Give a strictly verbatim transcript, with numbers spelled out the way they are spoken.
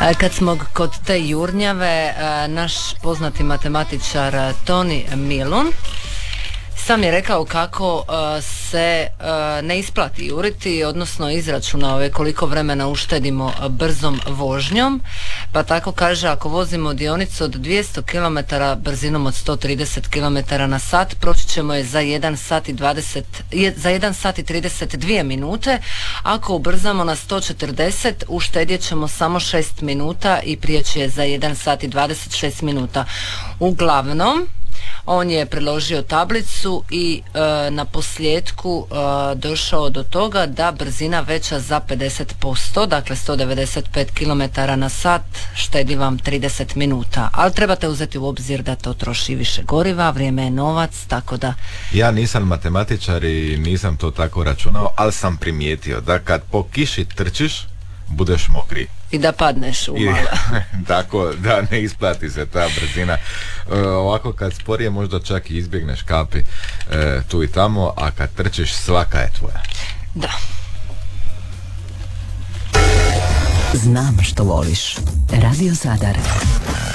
Kad smo kod te jurnjave, naš poznati matematičar Tony Milun sam je rekao kako uh, se uh, ne isplati juriti, odnosno izračunao je koliko vremena uštedimo uh, brzom vožnjom, pa tako kaže, ako vozimo dionicu od dvjesto kilometara brzinom od sto trideset kilometara na sat, proći ćemo je za jedan sat i dvadeset, za jedan sat i trideset dvije minute. Ako ubrzamo na sto četrdeset, uštedjet ćemo samo šest minuta i prijeći je za jedan sat i dvadeset šest minuta. Uglavnom, on je priložio tablicu i e, na posljedku e, došao do toga da brzina veća za pedeset posto, dakle sto devedeset pet kilometara na sat, štedi vam trideset minuta. Ali trebate uzeti u obzir da to troši više goriva, vrijeme je novac, tako da... Ja nisam matematičar i nisam to tako računao, ali sam primijetio da kad po kiši trčiš, budeš mokri. I da padneš u malo. Tako da ne isplati se ta brzina. E, ovako kad sporije možda čak i izbjegneš kapi e, tu i tamo, a kad trčiš svaka je tvoja. Da. Znam što voliš. Radio Zadar.